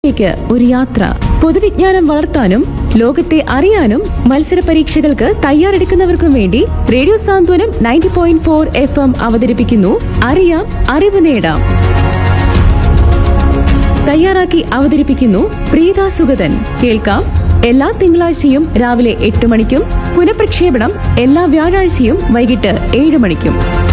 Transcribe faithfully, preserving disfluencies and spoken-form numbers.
ലേക്ക് ഒരു യാത്ര. പൊതുവിജ്ഞാനം വളർത്താനും ലോകത്തെ അറിയാനും മത്സര പരീക്ഷകൾക്ക് തയ്യാറെടുക്കുന്നവർക്കും വേണ്ടി റേഡിയോ സാന്ത്വനം ninety point four F M അവതരിപ്പിക്കുന്നു അറിയാം അറിവ് നേടാം. തയ്യാറാക്കി അവതരിപ്പിക്കുന്നു പ്രീത സുഗതൻ. കേൾക്കാം എല്ലാ തിങ്കളാഴ്ചയും രാവിലെ എട്ട് മണിക്കും പുനഃപ്രക്ഷേപണം എല്ലാ വ്യാഴാഴ്ചയും വൈകിട്ട് ഏഴ് മണിക്കും.